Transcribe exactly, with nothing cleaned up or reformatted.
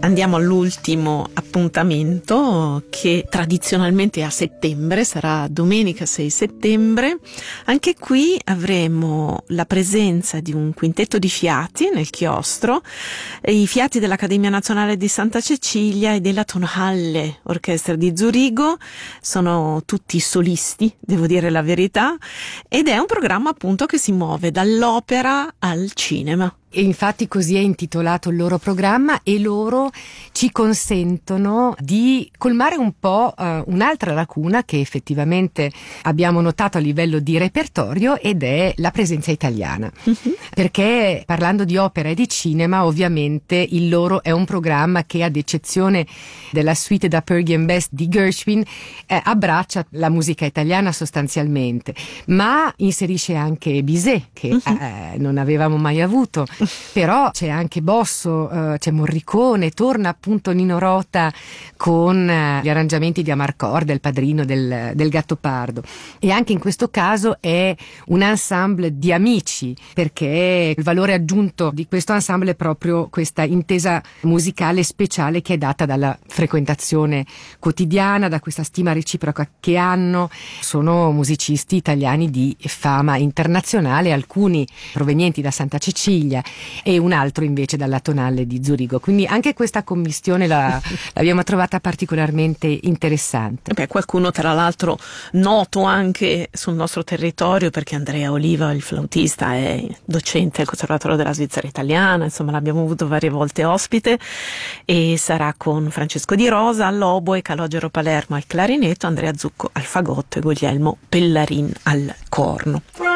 Andiamo all'ultimo appuntamento, che tradizionalmente è a settembre, sarà domenica sei settembre. Anche qui avremo la presenza di un quintetto di fiati nel chiostro, i fiati dell'Accademia Nazionale di Santa Cecilia e della Tonhalle Orchestra di Zurigo. Sono tutti solisti, devo dire la verità, ed è un programma appunto che si muove dall'opera al cinema. E infatti così è intitolato il loro programma, e loro ci consentono di colmare un po' uh, un'altra lacuna che effettivamente abbiamo notato a livello di repertorio, ed è la presenza italiana. Uh-huh. Perché parlando di opera e di cinema, ovviamente il loro è un programma che, ad eccezione della suite da Porgy and Bess di Gershwin, eh, abbraccia la musica italiana sostanzialmente, ma inserisce anche Bizet, che uh-huh. eh, non avevamo mai avuto. Però c'è anche Bosso, uh, c'è Morricone, torna appunto Nino Rota con uh, gli arrangiamenti di Amarcord, il padrino del, del Gattopardo. E anche in questo caso è un ensemble di amici, perché il valore aggiunto di questo ensemble è proprio questa intesa musicale speciale che è data dalla frequentazione quotidiana, da questa stima reciproca che hanno. Sono musicisti italiani di fama internazionale, alcuni provenienti da Santa Cecilia e un altro invece dalla Tonhalle di Zurigo. Quindi anche questa commistione la, l'abbiamo trovata particolarmente interessante. Beh, qualcuno tra l'altro noto anche sul nostro territorio, perché Andrea Oliva, il flautista, è docente al Conservatorio della Svizzera Italiana, insomma l'abbiamo avuto varie volte ospite, e sarà con Francesco Di Rosa all'oboe, Calogero Palermo al clarinetto, Andrea Zucco al fagotto e Guglielmo Pellarin al corno.